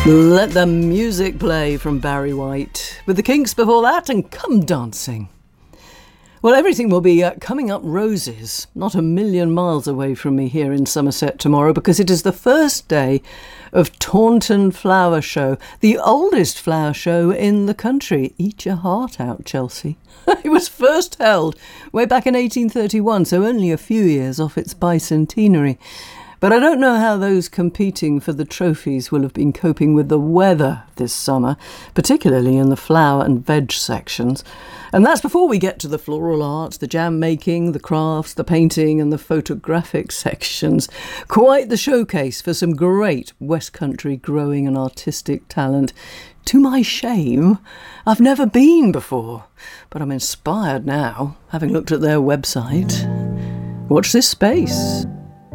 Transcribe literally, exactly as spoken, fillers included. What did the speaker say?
Let the music play from Barry White, with the Kinks before that and Come Dancing. Well, everything will be uh, coming up roses, not a million miles away from me here in Somerset tomorrow, because it is the first day of Taunton Flower Show, the oldest flower show in the country. Eat your heart out, Chelsea. It was first held way back in eighteen thirty-one, so only a few years off its bicentenary. But I don't know how those competing for the trophies will have been coping with the weather this summer, particularly in the flower and veg sections. And that's before we get to the floral arts, the jam making, the crafts, the painting and the photographic sections. Quite the showcase for some great West Country growing and artistic talent. To my shame, I've never been before, but I'm inspired now, having looked at their website. Watch this space.